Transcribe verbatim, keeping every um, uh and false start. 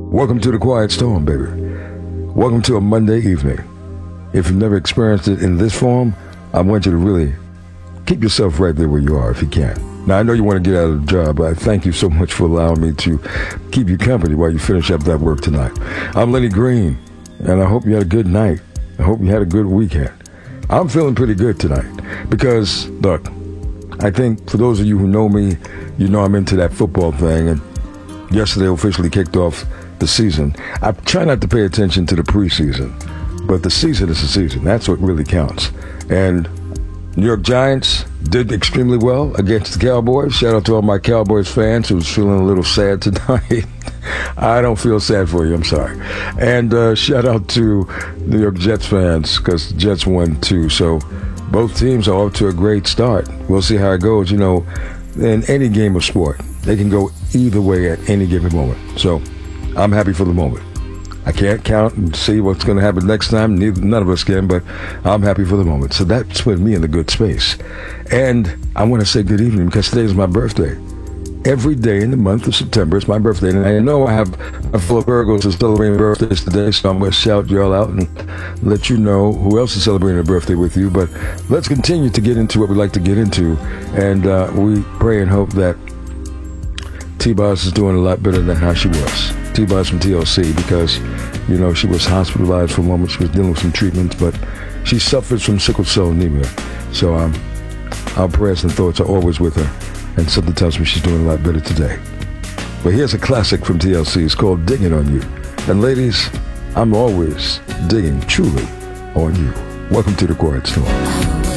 Welcome to the Quiet Storm, baby. Welcome to a Monday evening. If you've never experienced it in this form, I want you to really keep yourself right there where you are if you can. Now, I know you want to get out of the job, but I thank you so much for allowing me to keep you company while you finish up that work tonight. I'm Lenny Green, and I hope you had a good night. I hope you had a good weekend. I'm feeling pretty good tonight because, look, I think for those of you who know me, you know I'm into that football thing, and yesterday officially kicked off the season. I try not to pay attention to the preseason, but the season is the season. That's what really counts. And New York Giants did extremely well against the Cowboys. Shout out to all my Cowboys fans who's feeling a little sad tonight. I don't feel sad for you. I'm sorry. And uh, shout out to New York Jets fans because the Jets won too. So both teams are off to a great start. We'll see how it goes. You know, in any game of sport, they can go either way at any given moment. So I'm happy for the moment. I can't count and see what's going to happen next time. Neither, none of us can, but I'm happy for the moment. So that's put me in a good space. And I want to say good evening because today is my birthday. Every day in the month of September is my birthday. And I know I have a full of Virgos who are celebrating birthdays today, so I'm going to shout y'all out and let you know who else is celebrating a birthday with you. But let's continue to get into what we like to get into. And uh, we pray and hope that T-Boz is doing a lot better than how she was. T-Boz from T L C, because, you know, she was hospitalized for a moment. She was dealing with some treatments, but she suffers from sickle cell anemia. So um, our prayers and thoughts are always with her, and something tells me she's doing a lot better today. But here's a classic from T L C. It's called Digging on You. And ladies, I'm always digging truly on you. Welcome to the Quiet Storm.